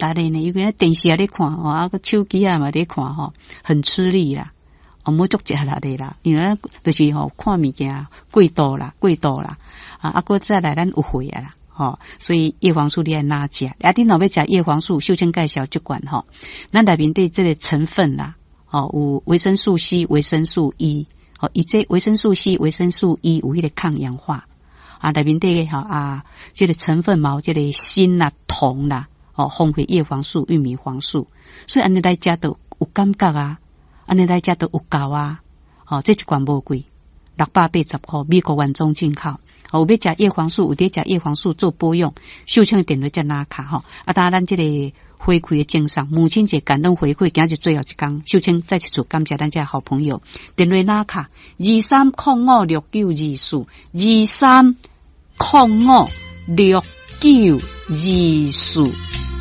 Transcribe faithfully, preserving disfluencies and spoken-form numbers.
力的呢，因为电视也在看吼，啊个手机啊嘛在看吼，很吃力啦。哦，冇足食力的啦，因为就是吼看物件过度啦，过度啦，啊啊个再来咱有血啊啦。吼，所以叶黄素你爱哪食？啊，你若要食叶黄素，秀清介绍这款吼，咱内面对这个成分啦，吼有维生素 C、维生素 E， 吼，以这维生素 C、维生素 E 有迄个抗氧化啊，内面对吼啊，这个成分嘛，这个锌啦、铜啦，哦，红血叶黄素、玉米黄素，所以安尼来食都有感觉啊，安尼来食都有够啊，哦，这一罐无贵。六百八十块，美国原装进口。哦，有要食叶黄素，有伫食叶黄素做保养，秀清的电话在哪卡吼？啊，当然咱这个回馈的精神，母亲节感恩回馈，今日最后一天，秀清再次做感谢咱这好朋友，电话哪卡？二三零五六九二四，二三零五六九二四。